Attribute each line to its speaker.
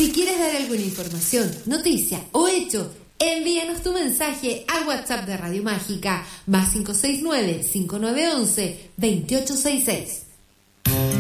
Speaker 1: Si quieres dar alguna información, noticia o hecho, envíanos tu mensaje al WhatsApp de Radio Mágica, +569-5911-2866.